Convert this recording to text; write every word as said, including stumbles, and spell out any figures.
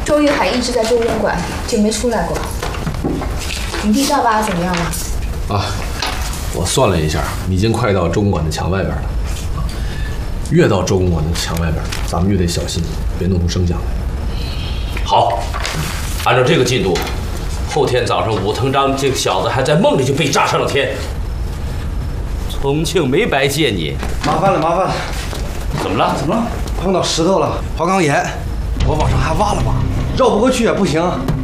周玉海一直在周公馆，就没出来过。你弟赵爸怎么样了？ 啊，我算了一下，已经快到周公馆的墙外边了。啊，越到周公馆的墙外边，咱们越得小心，别弄出声响来。 好，按照这个进度，后天早上武藤章这个小子还在梦里就被炸上了天。重庆没白见你， 麻烦了，麻烦了。 怎么了？ 怎么了？碰到石头了，花岗岩，我往上还挖了挖，绕不过去也不行。